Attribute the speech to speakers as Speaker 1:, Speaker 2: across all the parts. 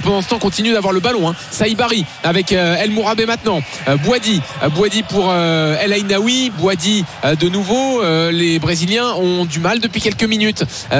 Speaker 1: pendant ce temps continue d'avoir le ballon. Saibari avec El Mourabé maintenant. Boadi pour El Ainaoui. Boadi de nouveau. Les Brésiliens ont du mal depuis quelques minutes.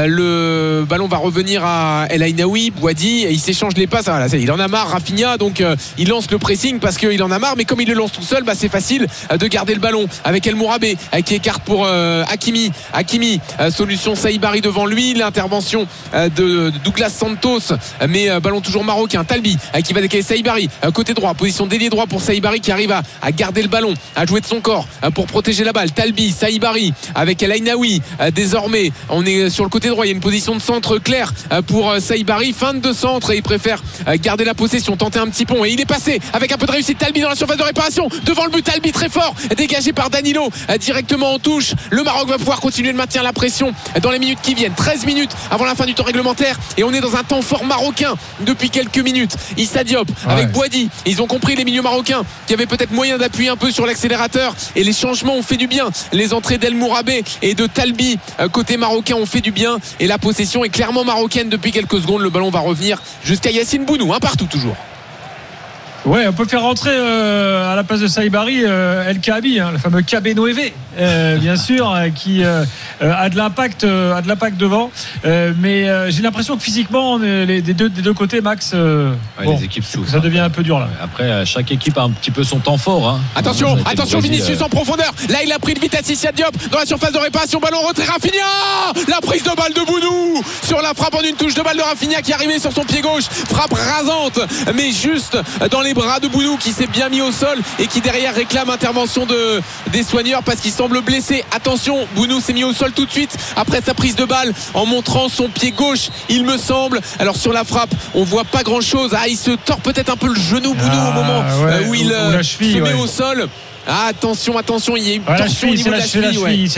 Speaker 1: Le ballon va revenir à El Ainaoui. Boadi, il s'échange les passes. Voilà, il en a marre, Rafinha, donc il lance le pressing parce qu'il en a marre, mais comme il le lance tout seul, c'est facile de garder le ballon avec El Mourabé qui écarte pour Hakimi, solution Saibari devant lui, l'intervention de Douglas Santos, mais ballon toujours marocain. Talbi qui va décaler Saibari côté droit, position d'ailier droit pour Saibari qui arrive à garder le ballon, à jouer de son corps pour protéger la balle. Talbi, Saibari avec El Ainaoui. Désormais on est sur le côté droit, il y a une position de centre claire pour Saibari, feinte de centre, et il préfère garder la possession, tenter un petit pont, et il est passé avec un peu de réussite. Talbi dans la surface de réparation, devant le but. Talbi très fort, dégagé par Danilo directement en touche. Le Maroc va pouvoir continuer de maintenir la pression dans les minutes qui viennent. 13 minutes avant la fin du temps réglementaire, et on est dans un temps fort marocain depuis quelques minutes. Issa Diop avec Boadi, ils ont compris, les milieux marocains, qu'il y avait peut-être moyen d'appuyer un peu sur l'accélérateur, et les changements ont fait du bien. Les entrées d'El Mourabé et de Talbi côté marocain ont fait du bien, et la possession est clairement marocaine depuis quelques secondes. Le ballon va revenir jusqu'à Yacine Bounou, partout toujours.
Speaker 2: Ouais, on peut faire rentrer à la place de Saibari El Kaabi, le fameux Kabe Noévé, bien sûr, qui a de l'impact devant. Mais j'ai l'impression que physiquement, des deux côtés, Max,
Speaker 3: les équipes souffrent.
Speaker 2: Ça devient un peu dur là.
Speaker 3: Après, chaque équipe a un petit peu son temps fort.
Speaker 1: Attention, Vinicius en profondeur. Là, il a pris de vitesse Issa Diop dans la surface de réparation. Ballon retrait, Rafinha. La prise de balle de Bounou sur la frappe en une touche de balle de Rafinha qui est arrivé sur son pied gauche. Frappe rasante, mais juste dans les bras de Bounou qui s'est bien mis au sol et qui derrière réclame intervention des soigneurs parce qu'il semble blessé. Attention, Bounou s'est mis au sol tout de suite après sa prise de balle en montrant son pied gauche, il me semble. Alors sur la frappe, on voit pas grand chose. Il se tord peut-être un peu le genou, Bounou, au moment où il
Speaker 2: la cheville,
Speaker 1: se met au sol. Attention, il y a une torsion au niveau de la cheville.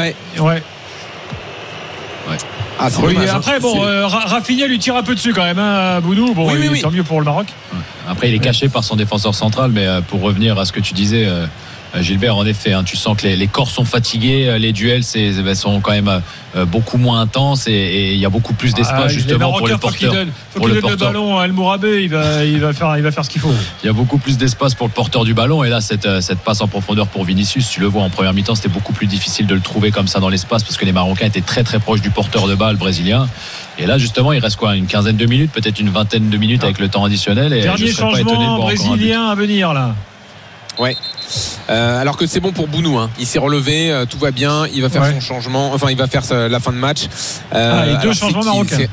Speaker 2: Après, Rafinha lui tire un peu dessus quand même, Bounou. Tant mieux pour le Maroc.
Speaker 3: Après, il est caché par son défenseur central, mais pour revenir à ce que tu disais, Gilbert, en effet, tu sens que les corps sont fatigués, les duels sont quand même beaucoup moins intenses, et il y a beaucoup plus d'espace justement pour le porteur.
Speaker 2: Faut qu'il donne le ballon à El Mourabé, il va faire ce qu'il faut.
Speaker 3: Il y a beaucoup plus d'espace pour le porteur du ballon, et là cette passe en profondeur pour Vinicius, tu le vois en première mi-temps, c'était beaucoup plus difficile de le trouver comme ça dans l'espace parce que les Marocains étaient très très proches du porteur de balle brésilien. Et là justement il reste une quinzaine de minutes, peut-être une vingtaine de minutes avec le temps additionnel, et
Speaker 2: dernier
Speaker 3: je serais
Speaker 2: changement
Speaker 3: pas étonné de voir
Speaker 2: brésilien à venir là.
Speaker 1: Ouais. Alors que c'est bon pour Bounou, il s'est relevé, tout va bien, il va faire son changement, il va faire la fin de match.
Speaker 2: Et deux changements marocains.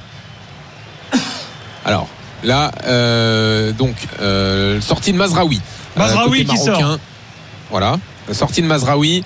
Speaker 1: Alors là, sortie de Mazraoui
Speaker 2: qui sort.
Speaker 1: Voilà, sortie de Mazraoui.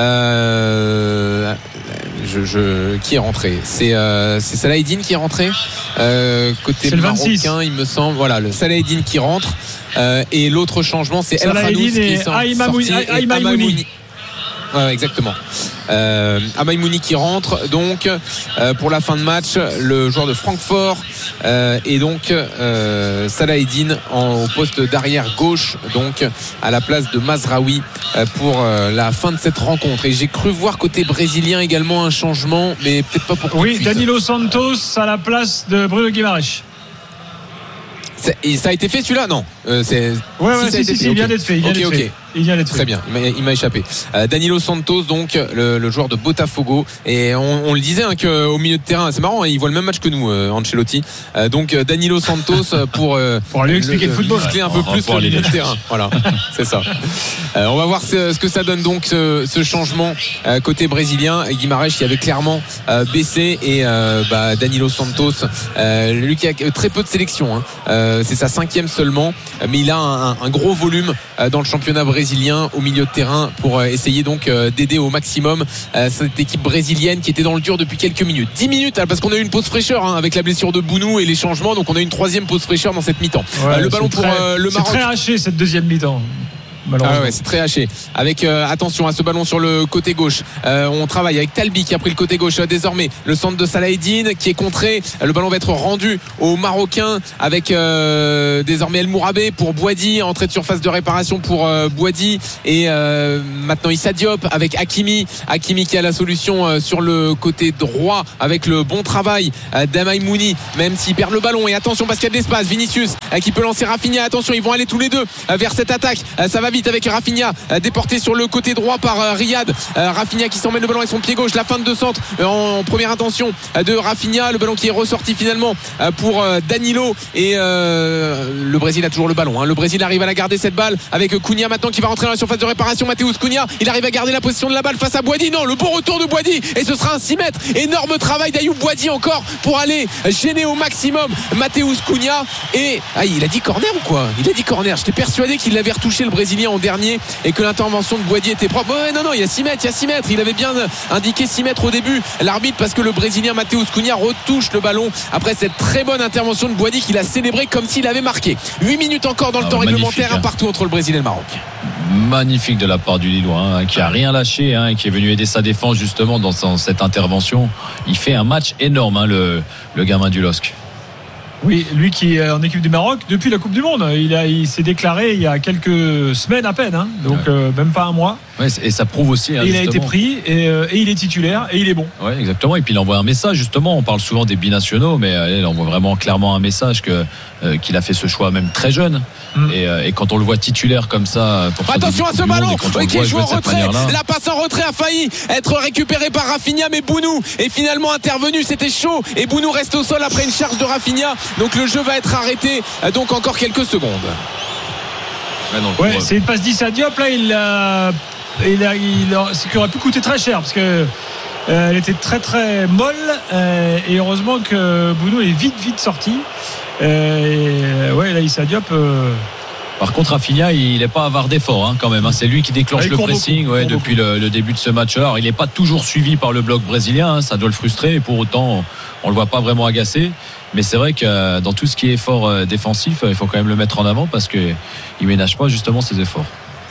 Speaker 1: Qui est rentré? C'est Salah Eddine qui est rentré côté marocain, il me semble. Voilà, le Salah Eddine qui rentre. Et l'autre changement, c'est El Khanouz qui est sorti. Amaïmouni. Ouais, exactement. Amaïmouni qui rentre donc pour la fin de match, le joueur de Francfort, et donc Salah Eddine au poste d'arrière gauche, donc à la place de Mazraoui pour la fin de cette rencontre. Et j'ai cru voir côté brésilien également un changement, mais peut-être pas pour tout de suite.
Speaker 2: Danilo Santos à la place de Bruno Guimaraes.
Speaker 1: Et ça a été fait celui-là? Non.
Speaker 2: Il vient d'être fait. Il vient d'être fait.
Speaker 1: Très bien, il m'a échappé. Danilo Santos, donc le joueur de Botafogo, et on le disait qu'au milieu de terrain, c'est marrant, il voit le même match que nous, Ancelotti. Donc Danilo Santos pour
Speaker 2: lui expliquer le football,
Speaker 1: muscler un peu plus le milieu de terrain. Voilà, c'est ça. On va voir ce que ça donne donc ce changement côté brésilien. Guimaraes qui avait clairement baissé, et Danilo Santos, lui qui a très peu de sélection, c'est sa 5e seulement, mais il a un gros volume dans le championnat brésilien au milieu de terrain pour essayer donc d'aider au maximum cette équipe brésilienne qui était dans le dur depuis quelques minutes. 10 minutes, parce qu'on a eu une pause fraîcheur avec la blessure de Bounou et les changements, donc on a une 3e pause fraîcheur dans cette mi-temps. Le ballon pour le Maroc.
Speaker 2: C'est très haché cette deuxième mi-temps.
Speaker 1: C'est très haché. Avec attention à ce ballon sur le côté gauche. On travaille avec Talbi qui a pris le côté gauche. Désormais, le centre de Salah Eddine qui est contré. Le ballon va être rendu aux Marocains avec désormais El Mourabé pour Boadi. Entrée de surface de réparation pour Boadi. Et maintenant Issa Diop avec Hakimi. Hakimi qui a la solution sur le côté droit avec le bon travail d'Amaïmouni, même s'il perd le ballon. Et attention parce qu'il y a de l'espace. Vinicius qui peut lancer Rafinha. Attention, ils vont aller tous les deux vers cette attaque. Ça va vite avec Rafinha déporté sur le côté droit par Riyad. Rafinha qui s'emmène le ballon avec son pied gauche. La fin de centre en première intention de Rafinha. Le ballon qui est ressorti finalement pour Danilo. Et le Brésil a toujours le ballon. Le Brésil arrive à la garder cette balle avec Cunha maintenant qui va rentrer dans la surface de réparation. Matheus Cunha, il arrive à garder la position de la balle face à Boady. Non, le bon retour de Boady et ce sera un 6 mètres. Énorme travail d'Ayoub Boady encore pour aller gêner au maximum Matheus Cunha. Et il a dit corner ou quoi? Il a dit corner. J'étais persuadé qu'il l'avait retouché le Brésilien en dernier et que l'intervention de Boady était propre. Non, il y a 6 mètres, il avait bien indiqué 6 mètres au début l'arbitre, parce que le Brésilien Matheus Cunha retouche le ballon après cette très bonne intervention de Boady qu'il a célébré comme s'il avait marqué. 8 minutes encore dans le temps réglementaire, un partout entre le Brésil et le Maroc.
Speaker 3: Magnifique de la part du Lillois, qui a rien lâché, et qui est venu aider sa défense justement dans cette intervention. Il fait un match énorme, le gamin du LOSC.
Speaker 2: Oui, lui qui est en équipe du Maroc depuis la Coupe du Monde. Il s'est déclaré il y a quelques semaines à peine, donc même pas un mois.
Speaker 3: Ouais, et ça prouve aussi.
Speaker 2: Il a été pris et il est titulaire et il est bon.
Speaker 3: Ouais, exactement. Et puis il envoie un message justement. On parle souvent des binationaux, mais il envoie vraiment clairement un message qu'il a fait ce choix même très jeune. Et quand on le voit titulaire comme ça,
Speaker 1: attention à ce ballon qui est joué en retrait. La passe en retrait a failli être récupérée par Rafinha, mais Bounou est finalement intervenu. C'était chaud et Bounou reste au sol après une charge de Rafinha. Donc le jeu va être arrêté. Donc encore quelques secondes.
Speaker 2: C'est une passe d'Issa Diop. Là, ce qui aurait pu coûter très cher parce que elle était très très molle. Et heureusement que Bounou est vite sorti. Là, Issa Diop.
Speaker 3: Par contre, Rafinha, il n'est pas avare d'effort quand même. C'est lui qui déclenche le pressing depuis le début de ce match. Alors, il n'est pas toujours suivi par le bloc brésilien. Ça doit le frustrer. Et pour autant, on ne le voit pas vraiment agacé. Mais c'est vrai que dans tout ce qui est effort défensif, il faut quand même le mettre en avant parce qu'il ne ménage pas justement ses efforts.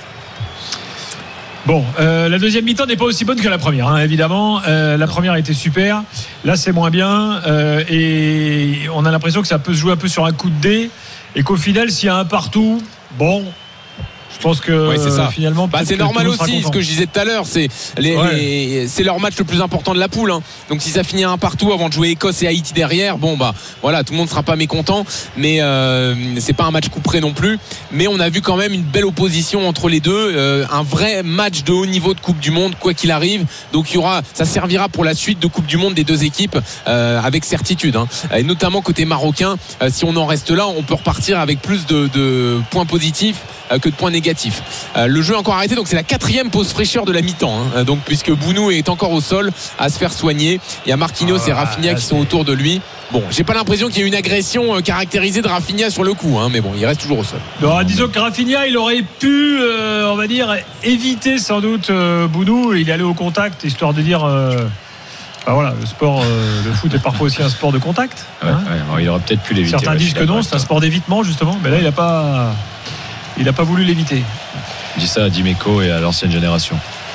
Speaker 2: Bon, la deuxième mi-temps n'est pas aussi bonne que la première, évidemment. La première était super. Là, c'est moins bien. Et on a l'impression que ça peut se jouer un peu sur un coup de dé. Et qu'au final, s'il y a un partout, je pense que
Speaker 1: c'est ça.
Speaker 2: Finalement
Speaker 1: c'est normal aussi. Ce que je disais tout à l'heure, c'est leur match le plus important de la poule. Donc si ça finit à un partout avant de jouer Écosse et Haïti derrière, tout le monde sera pas mécontent. Mais c'est pas un match coup près non plus. Mais on a vu quand même une belle opposition entre les deux, un vrai match de haut niveau de Coupe du Monde quoi qu'il arrive. Donc ça servira pour la suite de Coupe du Monde des deux équipes avec certitude. Et notamment côté marocain, si on en reste là, on peut repartir avec plus de points positifs que de points négatifs. Le jeu est encore arrêté, donc c'est la 4e pause fraîcheur de la mi-temps, donc puisque Bounou est encore au sol à se faire soigner. Il y a Marquinhos et Rafinha qui sont autour de lui. J'ai pas l'impression qu'il y ait une agression caractérisée de Rafinha sur le coup, mais il reste toujours au sol.
Speaker 2: Disons que Rafinha, il aurait pu on va dire éviter sans doute Bounou. Il est allé au contact histoire de dire le sport, le foot est parfois aussi un sport de contact.
Speaker 3: Il aurait peut-être pu l'éviter.
Speaker 2: Certains disent que non, c'est un sport d'évitement justement, mais là il n'a pas voulu l'éviter.
Speaker 3: Je dis ça à Dimeco et à l'ancienne génération.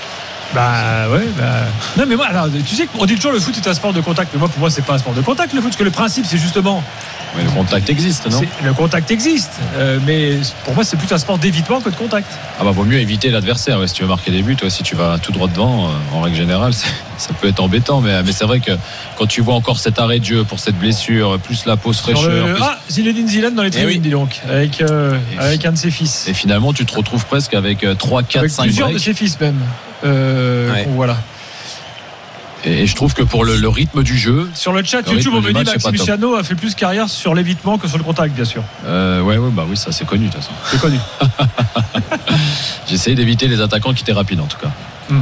Speaker 2: Non mais moi, alors, tu sais qu'on dit toujours le foot est un sport de contact, mais pour moi c'est pas un sport de contact le foot, parce que le principe c'est justement.
Speaker 3: Mais le contact existe, non ?
Speaker 2: Le contact existe, mais pour moi c'est plus un sport d'évitement que de contact.
Speaker 3: Vaut mieux éviter l'adversaire. Si tu veux marquer des buts, si tu vas tout droit devant, en règle générale, ça peut être embêtant. Mais c'est vrai que quand tu vois encore cet arrêt de jeu pour cette blessure, plus la pause fraîcheur.
Speaker 2: Zinedine Zidane dans les tribunes, dis donc, avec un de ses fils.
Speaker 3: Et finalement, tu te retrouves presque avec 3, 4, 5
Speaker 2: plusieurs
Speaker 3: breaks.
Speaker 2: De ses fils même. Voilà.
Speaker 3: Et je trouve que pour le rythme du jeu.
Speaker 2: Sur le chat YouTube, on me dit Maxime Luciano a fait plus carrière sur l'évitement que sur le contact, bien sûr.
Speaker 3: Oui, ça c'est connu de toute façon.
Speaker 2: C'est connu.
Speaker 3: J'essaye d'éviter les attaquants qui étaient rapides en tout cas.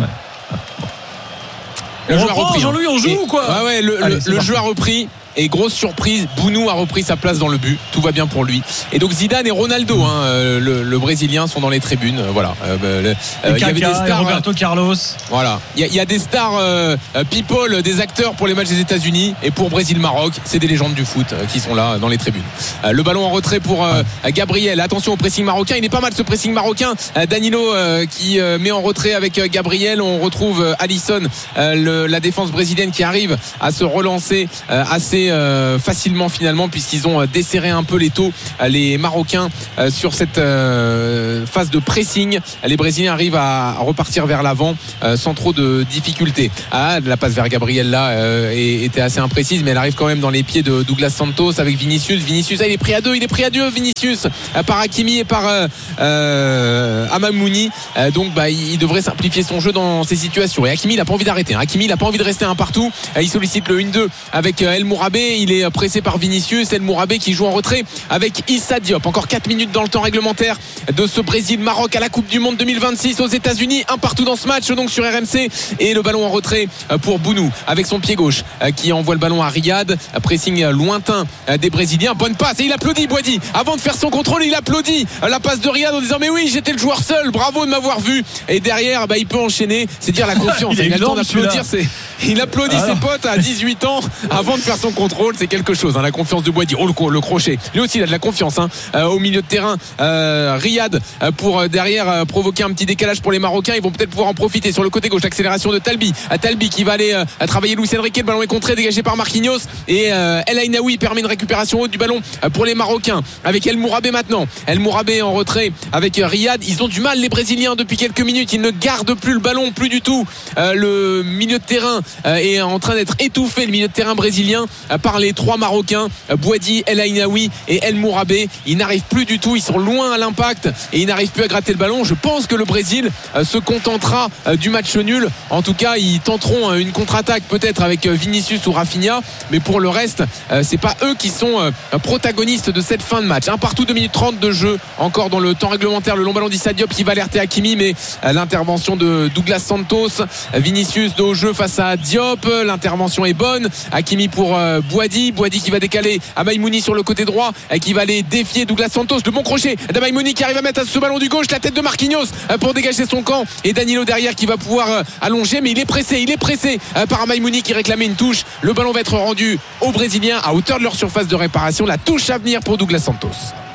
Speaker 1: Le jeu a repris.
Speaker 2: Jean-Louis, on joue ou quoi ?
Speaker 1: Le jeu a repris. Et grosse surprise, Bounou a repris sa place dans le but. Tout va bien pour lui. Et donc Zidane et Ronaldo, le Brésilien, sont dans les tribunes. Voilà.
Speaker 2: Il y avait des stars, Roberto Carlos.
Speaker 1: Voilà. Il y a des stars people, des acteurs pour les matchs des États-Unis, et pour Brésil-Maroc, c'est des légendes du foot qui sont là dans les tribunes. Le ballon en retrait pour Gabriel. Attention au pressing marocain. Il est pas mal ce pressing marocain. Danilo qui met en retrait avec Gabriel. On retrouve Alisson, la défense brésilienne qui arrive à se relancer assez assez facilement finalement, puisqu'ils ont desserré un peu les taux, les Marocains, sur cette phase de pressing. Les Brésiliens arrivent à repartir vers l'avant sans trop de difficultés. La passe vers Gabriel là était assez imprécise, mais elle arrive quand même dans les pieds de Douglas Santos avec Vinicius. Il est pris à deux Vinicius, par Hakimi et par Amamouni. Donc il devrait simplifier son jeu dans ces situations. Et Hakimi, il n'a pas envie d'arrêter. Hakimi, il n'a pas envie de rester un partout. Il sollicite le 1-2 avec El Mourabé. Il est pressé par Vinicius. El Mourabé qui joue en retrait avec Issa Diop. Encore 4 minutes dans le temps réglementaire de ce Brésil-Maroc à la Coupe du Monde 2026 aux États-Unis. Un partout dans ce match donc sur RMC. Et le ballon en retrait pour Bounou avec son pied gauche qui envoie le ballon à Riyad. Pressing lointain des Brésiliens. Bonne passe et il applaudit Boadi. Avant de faire son contrôle, il applaudit la passe de Riyad en disant mais oui, j'étais le joueur seul, bravo de m'avoir vu. Et derrière il peut enchaîner, c'est dire la confiance. Il a le temps d'applaudir, il applaudit ses potes à 18 ans avant de faire son contrôle. C'est quelque chose, la confiance de Boadi. Le crochet, lui aussi il a de la confiance au milieu de terrain. Riyad pour derrière provoquer un petit décalage pour les Marocains. Ils vont peut-être pouvoir en profiter sur le côté gauche. L'accélération de Talbi qui va aller travailler Luis Enrique. Le ballon est contré, dégagé par Marquinhos, et El Ainaoui permet une récupération haute du ballon pour les Marocains avec El Mourabé maintenant. El Mourabé en retrait avec Riyad. Ils ont du mal les Brésiliens depuis quelques minutes. Ils ne gardent plus le ballon, plus du tout. Le milieu de terrain est en train d'être étouffé, le milieu de terrain brésilien, par les 3 Marocains, Boadi, El Ainaoui et El Mourabé. Ils n'arrivent plus du tout, ils sont loin à l'impact et ils n'arrivent plus à gratter le ballon. Je pense que le Brésil se contentera du match nul. En tout cas, ils tenteront une contre-attaque peut-être avec Vinicius ou Rafinha, mais pour le reste, c'est pas eux qui sont protagonistes de cette fin de match. Un partout, 2 minutes 30 de jeu encore dans le temps réglementaire. Le long ballon d'Issa Diop qui va alerter Hakimi, mais l'intervention de Douglas Santos. Vinicius de haut jeu face à Diop, l'intervention est bonne. Hakimi pour Boadi qui va décaler à Maïmouni sur le côté droit, qui va aller défier Douglas Santos. Le bon crochet d'Amaïmouni qui arrive à mettre à ce ballon du gauche la tête de Marquinhos pour dégager son camp, et Danilo derrière qui va pouvoir allonger, mais il est pressé par Amaïmouni qui réclamait une touche. Le ballon va être rendu aux Brésiliens à hauteur de leur surface de réparation. La touche à venir pour Douglas Santos.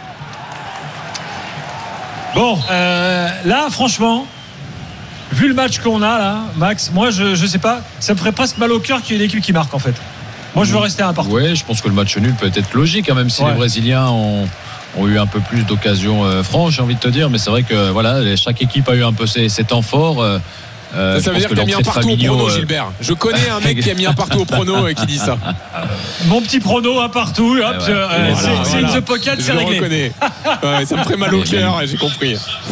Speaker 2: Bon, là franchement, vu le match qu'on a là, Max, moi je sais pas, ça me ferait presque mal au cœur qu'il y ait une équipe qui marque en fait. Moi je veux rester à un partout.
Speaker 3: Ouais, je pense que le match nul peut être logique, même si les Brésiliens ont eu un peu plus d'occasions franches, j'ai envie de te dire, mais c'est vrai que voilà, chaque équipe a eu un peu ses temps forts.
Speaker 1: Ça veut dire que tu as mis un partout au prono, Gilbert. Je connais un mec qui a mis un partout au prono et qui dit ça.
Speaker 2: Mon petit prono, un partout, hop, c'est in the pocket, c'est réglé.
Speaker 1: Je le reconnais. Ça me ferait mal au cœur, j'ai compris.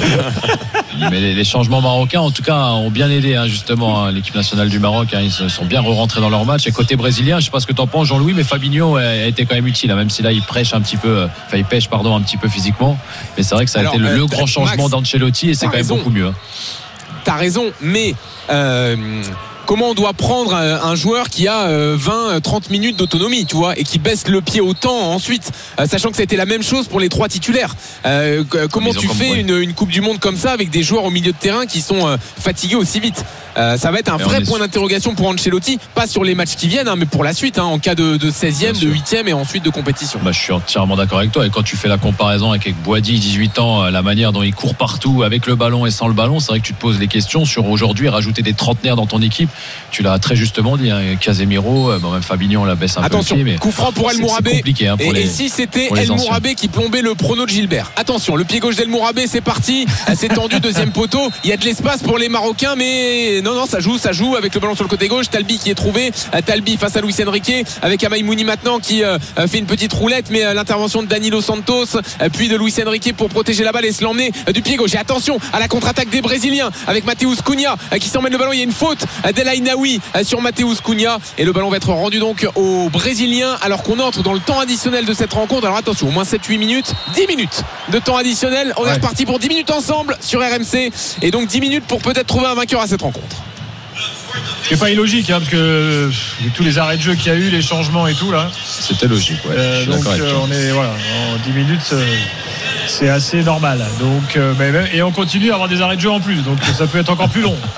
Speaker 3: Mais les changements marocains en tout cas ont bien aidé justement l'équipe nationale du Maroc. Ils se sont bien rentrés dans leur match. Et côté brésilien, je sais pas ce que tu en penses, Jean-Louis, mais Fabinho a été quand même utile, même si là il pêche un petit peu physiquement. Mais c'est vrai que ça a été le grand changement d'Ancelotti, et c'est quand même beaucoup mieux.
Speaker 1: T'as raison, mais comment on doit prendre un joueur qui a 20-30 minutes d'autonomie, tu vois, et qui baisse le pied autant ensuite, sachant que ça a été la même chose pour les 3 titulaires. Comment tu fais une Coupe du Monde comme ça avec des joueurs au milieu de terrain qui sont fatigués aussi vite? Ça va être un vrai point d'interrogation pour Ancelotti, pas sur les matchs qui viennent, mais pour la suite, en cas de 16e, de 8e et ensuite de compétition.
Speaker 3: Je suis entièrement d'accord avec toi, et quand tu fais la comparaison avec Boadi, 18 ans, la manière dont il court partout avec le ballon et sans le ballon, c'est vrai que tu te poses des questions sur aujourd'hui rajouter des trentenaires dans ton équipe. Tu l'as très justement dit, Casemiro, même Fabinho, on la baisse un peu aussi, mais
Speaker 1: coup franc pour El Mourabé. Et si c'était El Mourabé qui plombait le prono de Gilbert? Attention, le pied gauche d'El Mourabé, c'est parti, c'est tendu, deuxième poteau, il y a de l'espace pour les Marocains, mais non, ça joue avec le ballon sur le côté gauche. Talbi qui est trouvé, Talbi face à Luis Enrique avec Amaïmouni maintenant qui fait une petite roulette, mais l'intervention de Danilo Santos puis de Luis Enrique pour protéger la balle et se l'emmener du pied gauche. Et attention à la contre-attaque des Brésiliens avec Matheus Cunha qui s'emmène le ballon. Il y a une faute d'El Ainaoui sur Matheus Cunha, et le ballon va être rendu donc aux Brésiliens alors qu'on entre dans le temps additionnel de cette rencontre. Alors attention, au moins 7-8 minutes, 10 minutes de temps additionnel. On est reparti pour 10 minutes ensemble sur RMC, et donc 10 minutes pour peut-être trouver un vainqueur à cette rencontre.
Speaker 2: Ce qui n'est pas illogique, parce que tous les arrêts de jeu qu'il y a eu, les changements et tout là,
Speaker 3: c'était logique.
Speaker 2: Donc on est en 10 minutes, c'est assez normal. Donc et on continue à avoir des arrêts de jeu en plus, donc ça peut être encore plus long.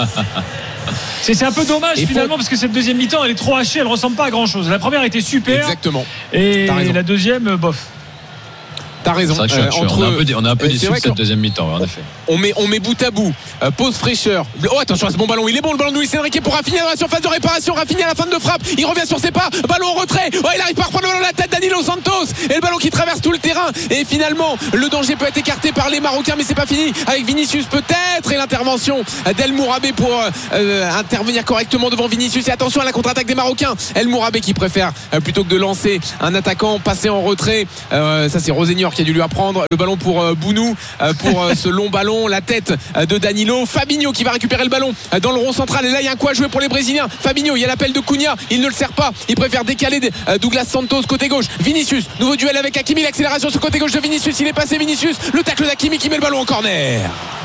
Speaker 2: C'est un peu dommage finalement, parce que cette deuxième mi-temps elle est trop hachée, elle ressemble pas à grand chose. La première était super.
Speaker 1: Exactement.
Speaker 2: Et la deuxième, bof.
Speaker 1: T'as raison.
Speaker 3: C'est vrai que on est un peu déçu de cette deuxième mi-temps, en effet.
Speaker 1: On met bout à bout. Pause fraîcheur. Oh, attention à ce bon ballon. Il est bon, le ballon de Luis Enrique pour Rafinha dans la surface de réparation. Rafinha à la fin de frappe. Il revient sur ses pas. Ballon en retrait. Oh, il arrive pas à reprendre le ballon de la tête. Danilo Santos. Et le ballon qui traverse tout le terrain. Et finalement, le danger peut être écarté par les Marocains, mais c'est pas fini. Avec Vinicius peut-être. Et l'intervention d'El Mourabé pour intervenir correctement devant Vinicius. Et attention à la contre-attaque des Marocains. El Mourabé qui préfère, plutôt que de lancer un attaquant, passer en retrait. Ça, c'est Rosenior qui a dû lui apprendre. Le ballon pour Bounou, pour ce long ballon, la tête de Danilo. Fabinho qui va récupérer le ballon dans le rond central, et là il y a un coup à jouer pour les Brésiliens. Fabinho, il y a l'appel de Cunha, il ne le sert pas, il préfère décaler Douglas Santos côté gauche. Vinicius, nouveau duel avec Hakimi, l'accélération sur côté gauche de Vinicius, il est passé Vinicius, le tacle d'Hakimi qui met le ballon en corner.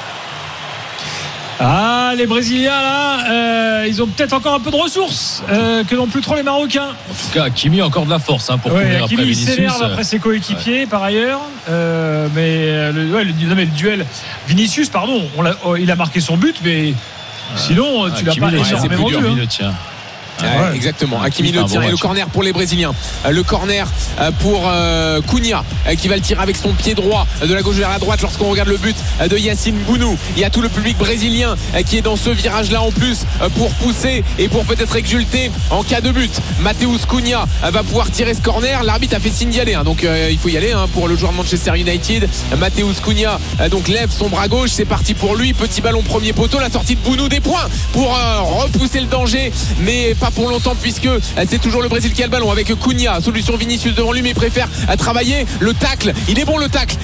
Speaker 2: Ah, les Brésiliens là, ils ont peut-être encore un peu de ressources que n'ont plus trop les Marocains.
Speaker 3: En tout cas, Hakimi a encore de la force pour courir après Vinicius.
Speaker 2: Il s'énerve après ses coéquipiers par ailleurs. Mais le duel Vinicius, pardon, il a marqué son but, mais sinon tu l'as pas énormément vu.
Speaker 1: Exactement. Hakimi le tient, et le corner pour les Brésiliens. Le corner pour Cunha qui va le tirer avec son pied droit de la gauche vers la droite lorsqu'on regarde le but de Yacine Bounou. Il y a tout le public brésilien qui est dans ce virage là en plus pour pousser et pour peut-être exulter en cas de but. Matheus Cunha va pouvoir tirer ce corner. L'arbitre a fait signe d'y aller, donc il faut y aller pour le joueur de Manchester United. Matheus Cunha donc lève son bras gauche, c'est parti pour lui. Petit ballon premier poteau, la sortie de Bounou, des points pour repousser le danger, mais pas pour longtemps, puisque c'est toujours le Brésil qui a le ballon avec Cunha. Solution Vinicius devant lui, mais il préfère travailler le tacle. Il est bon le tacle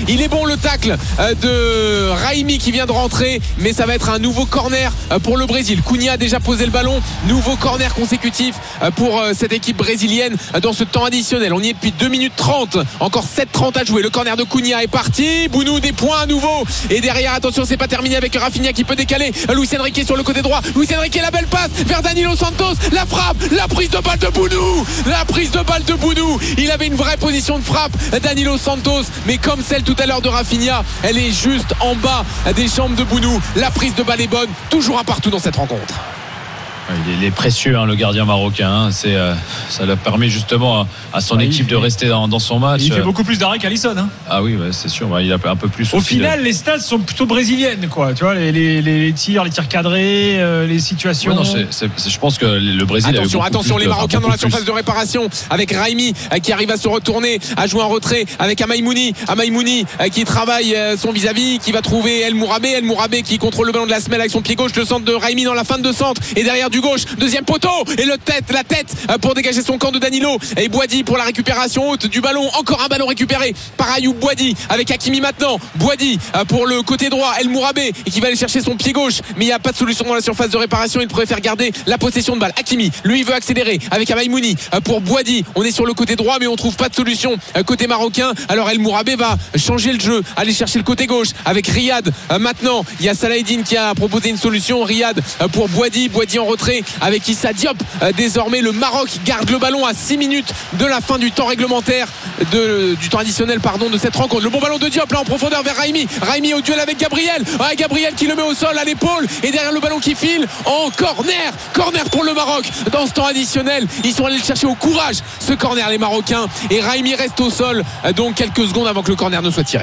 Speaker 1: de Raimi qui vient de rentrer, mais ça va être un nouveau corner pour le Brésil. Cunha a déjà posé le ballon. Nouveau corner consécutif pour cette équipe brésilienne dans ce temps additionnel. On y est depuis 2 minutes 30, encore 7:30 à jouer. Le corner de Cunha est parti. Bounou, des points à nouveau, et derrière, attention, c'est pas terminé avec Rafinha qui peut décaler. Luis Enrique sur le côté droit. Luis Enrique, la belle passe vers Danilo Santos. La frappe, la prise de balle de Bounou. Il avait une vraie position de frappe, Danilo Santos, mais comme celle tout à l'heure de Rafinha, elle est juste en bas des jambes de Bounou. La prise de balle est bonne. Toujours un partout dans cette rencontre.
Speaker 3: Il est précieux, le gardien marocain. Ça lui a permis justement à son équipe de rester dans son match.
Speaker 2: Il fait beaucoup plus d'arrêts qu'Alisson.
Speaker 3: Ah oui, c'est sûr. Il a un peu plus.
Speaker 2: Au final, les stats sont plutôt brésiliennes, quoi. Tu vois, les tirs cadrés, les situations.
Speaker 3: Ouais, non, je pense que le Brésil.
Speaker 1: Attention, les Marocains dans la surface de réparation avec Raimi qui arrive à se retourner, à jouer en retrait avec Amaïmouni qui travaille son vis-à-vis, qui va trouver El Mourabé qui contrôle le ballon de la semelle avec son pied gauche. Le centre de Raimi dans la fin de centre, et derrière du gauche, deuxième poteau, et la tête pour dégager son camp de Danilo, et Boadi pour la récupération haute du ballon. Encore un ballon récupéré par Ayoub Boadi avec Hakimi maintenant. Boadi pour le côté droit, El Mourabé qui va aller chercher son pied gauche, mais il n'y a pas de solution dans la surface de réparation. Il préfère garder la possession de balle. Hakimi, lui, il veut accélérer avec Amaïmouni pour Boadi. On est sur le côté droit, mais on trouve pas de solution côté marocain. Alors El Mourabé va changer le jeu, aller chercher le côté gauche avec Riyad. Maintenant, il y a Salahedine qui a proposé une solution. Riyad pour Boadi en retrait avec Issa Diop. Désormais, le Maroc garde le ballon à 6 minutes de la fin du temps réglementaire, du temps additionnel de cette rencontre. Le bon ballon de Diop là en profondeur vers Raimi au duel avec Gabriel. Gabriel qui le met au sol à l'épaule, et derrière le ballon qui file en corner pour le Maroc dans ce temps additionnel. Ils sont allés le chercher au courage, ce corner, les Marocains, et Raimi reste au sol donc quelques secondes avant que le corner ne soit tiré.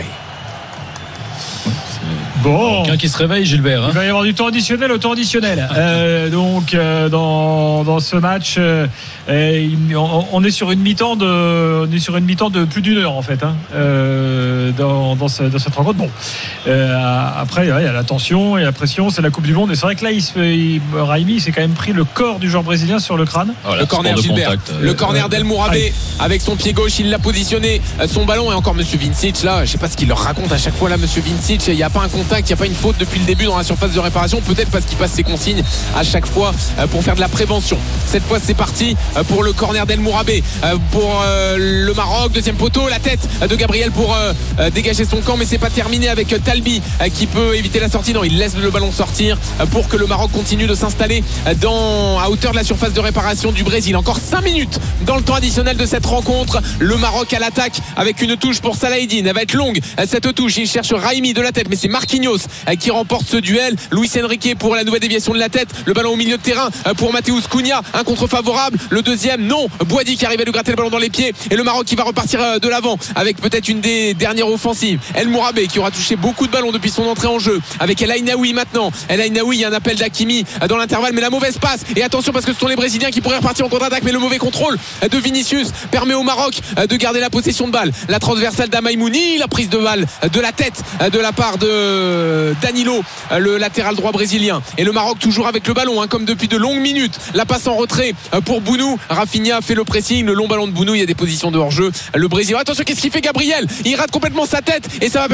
Speaker 2: Bon,
Speaker 3: quelqu'un qui se réveille, Gilbert.
Speaker 2: Il va y avoir du temps additionnel au temps additionnel. Donc dans ce match, on est sur une mi-temps de plus d'1 heure en fait. Dans cette rencontre. Bon, après il y a la tension et la pression. C'est la Coupe du Monde, et c'est vrai que là, Raimi s'est quand même pris le corps du joueur brésilien sur le crâne.
Speaker 1: Voilà, le corner, Gilbert. Le corner d'El Mourabé avec son pied gauche, il l'a positionné, son ballon, et encore Monsieur Vincic là. Je sais pas ce qu'il leur raconte à chaque fois là, Monsieur Vincic. Il n'y a pas un contact, il n'y a pas une faute depuis le début dans la surface de réparation, peut-être parce qu'il passe ses consignes à chaque fois pour faire de la prévention. Cette fois, c'est parti pour le corner d'El Mourabé pour le Maroc. Deuxième poteau, la tête de Gabriel pour dégager son camp, mais c'est pas terminé avec Talbi qui peut éviter la sortie. Non, il laisse le ballon sortir pour que le Maroc continue de s'installer à hauteur de la surface de réparation du Brésil. Encore 5 minutes dans le temps additionnel de cette rencontre. Le Maroc à l'attaque avec une touche pour Salahedine. Elle va être longue cette touche. Il cherche Raimi de la tête, mais c'est Marquinhos Marquinhos qui remporte ce duel. Luis Enrique pour la nouvelle déviation de la tête, le ballon au milieu de terrain pour Matheus Cunha, un contre favorable, le deuxième non, Boadi qui arrive à lui gratter le ballon dans les pieds et le Maroc qui va repartir de l'avant avec peut-être une des dernières offensives. El Mourabé qui aura touché beaucoup de ballons depuis son entrée en jeu avec El Ainaoui maintenant. El Ainaoui, il y a un appel d'Hakimi dans l'intervalle, mais la mauvaise passe, et attention parce que ce sont les Brésiliens qui pourraient repartir en contre-attaque, mais le mauvais contrôle de Vinicius permet au Maroc de garder la possession de balle. La transversale d'Amaïmouni, la prise de balle de la tête de la part de Danilo, le latéral droit brésilien, et le Maroc toujours avec le ballon comme depuis de longues minutes. La passe en retrait pour Bounou, Rafinha fait le pressing, le long ballon de Bounou, il y a des positions de hors-jeu. Le Brésil, attention, qu'est-ce qu'il fait Gabriel? Il rate complètement sa tête et ça va